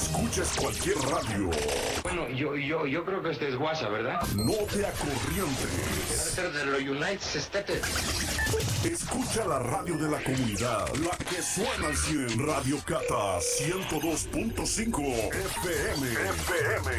escuches cualquier radio. Bueno, yo creo que este es WhatsApp, ¿verdad? No te acorrientes. Debe ser de los United States. Escucha la radio de la comunidad, la que suena al 100. Radio Cata 102.5 FM.